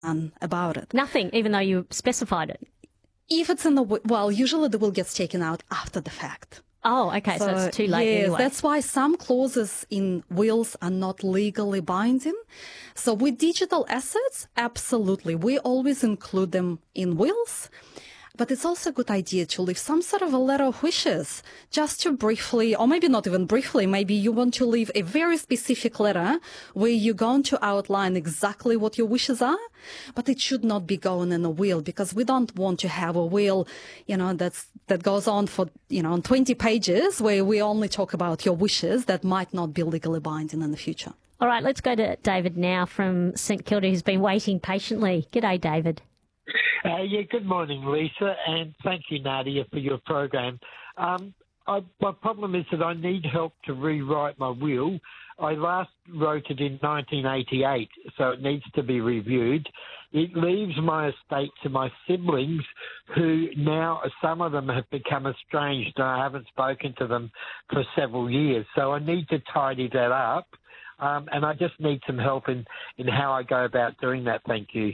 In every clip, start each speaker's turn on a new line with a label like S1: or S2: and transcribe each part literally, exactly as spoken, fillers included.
S1: done about it.
S2: Nothing, even though you specified it.
S1: If it's in the wi- well, usually the will gets taken out after the fact.
S2: Oh, okay, so, it's too late
S1: yes,
S2: anyway.
S1: That's why some clauses in wills are not legally binding. So with digital assets, absolutely, we always include them in wills. But it's also a good idea to leave some sort of a letter of wishes, just to briefly, or maybe not even briefly, maybe you want to leave a very specific letter where you're going to outline exactly what your wishes are, but it should not be going in a will, because we don't want to have a will, you know, that's, that goes on for, you know, on twenty pages where we only talk about your wishes that might not be legally binding in the future.
S2: All right, let's go to David now from St Kilda, who's been waiting patiently. G'day, David.
S3: Uh, yeah, good morning, Lisa, and thank you, Nadia, for your program. Um, I, my problem is that I need help to rewrite my will. I last wrote it in nineteen eighty-eight, so it needs to be reviewed. It leaves my estate to my siblings, who now, some of them have become estranged, and I haven't spoken to them for several years. So I need to tidy that up, um, and I just need some help in, in how I go about doing that. Thank you.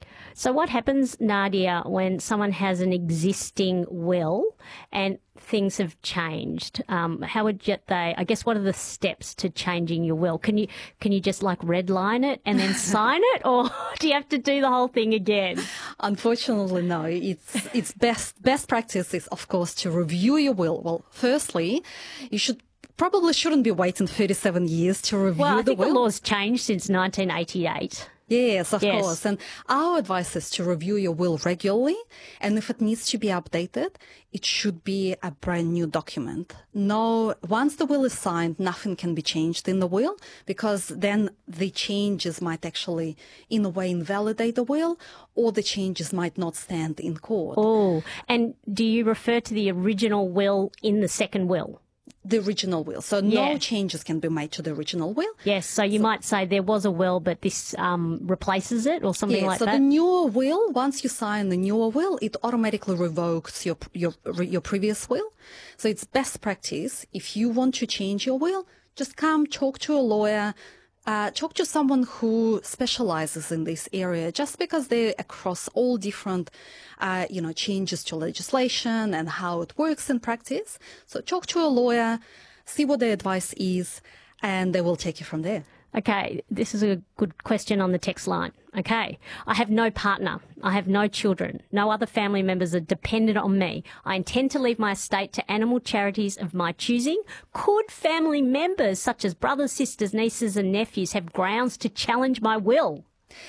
S2: So what happens, Nadia, when someone has an existing will and things have changed? Um, how would you, they, I guess, what are the steps to changing your will? Can you can you just like redline it and then sign it, or do you have to do the whole thing again?
S1: Unfortunately, no. It's it's best best practice is, of course, to review your will. Well, firstly, you should probably shouldn't be waiting thirty-seven years to review
S2: well, I
S1: the
S2: think
S1: will.
S2: the law's changed since nineteen eighty-eight.
S1: Yes, of
S2: Yes.
S1: course. And our advice is to review your will regularly. And if it needs to be updated, it should be a brand new document. No, once the will is signed, nothing can be changed in the will, because then the changes might actually, in a way, invalidate the will, or the changes might not stand in court.
S2: Oh, and do you refer to the original will in the second will?
S1: The original will. So
S2: Yeah.
S1: no changes can be made to the original will.
S2: Yes, so you might say there was a will, but this um, replaces it or something
S1: Yeah,
S2: like
S1: so
S2: that.
S1: the newer will, once you sign the newer will, it automatically revokes your your your previous will. So it's best practice, if you want to change your will, just come talk to a lawyer, uh, talk to someone who specializes in this area, just because they're across all different, uh, you know, changes to legislation and how it works in practice. So talk to a lawyer, see what their advice is, and they will take you from there.
S2: Okay, this is a good question on the text line. Okay, I have no partner. I have no children. No other family members are dependent on me. I intend to leave my estate to animal charities of my choosing. Could family members, such as brothers, sisters, nieces and nephews, have grounds to challenge my will?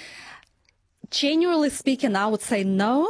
S1: Generally speaking, I would say no.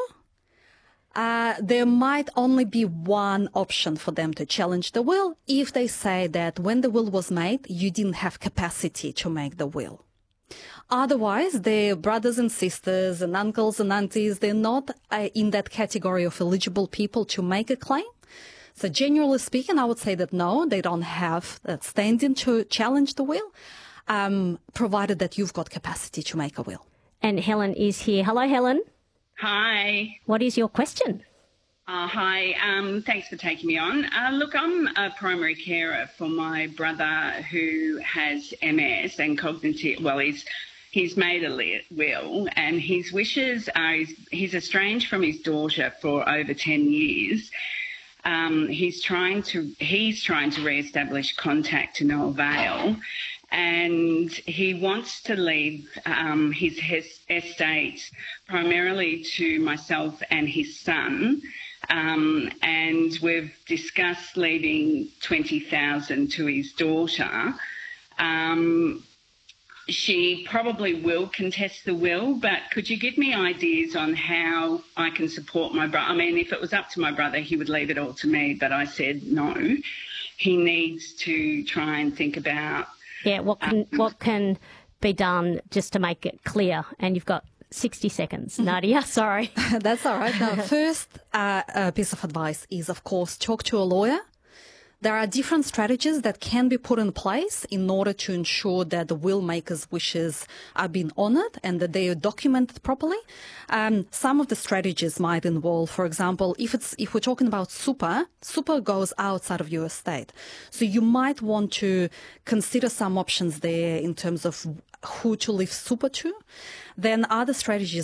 S1: Uh, there might only be one option for them to challenge the will if they say that when the will was made, you didn't have capacity to make the will. Otherwise, their brothers and sisters and uncles and aunties, they're not uh, in that category of eligible people to make a claim. So generally speaking, I would say that no, they don't have that standing to challenge the will, um, provided that you've got capacity to make a will.
S2: And Helen is here. Hello, Helen.
S4: Hi.
S2: What is your question?
S4: Uh, hi. Um, thanks for taking me on. Uh, look, I'm a primary carer for my brother who has M S and cognitive, well, he's he's made a li- will, and his wishes are, he's, he's estranged from his daughter for over ten years. Um, he's trying to, he's trying to re-establish contact to no avail. And he wants to leave um, his hes- estate primarily to myself and his son. Um, and we've discussed leaving twenty thousand dollars to his daughter. Um, she probably will contest the will, but could you give me ideas on how I can support my brother? I mean, if it was up to my brother, he would leave it all to me, but I said no. He needs to try and think about
S2: Yeah, what can what can be done just to make it clear? And you've got sixty seconds, Nadia. Sorry.
S1: That's all right. Now, first uh, uh, piece of advice is, of course, talk to a lawyer. There are different strategies that can be put in place in order to ensure that the will maker's wishes are being honored and that they are documented properly. Um, some of the strategies might involve, for example, if it's if we're talking about super, super goes outside of your estate. So you might want to consider some options there in terms of who to leave super to. Then other strategies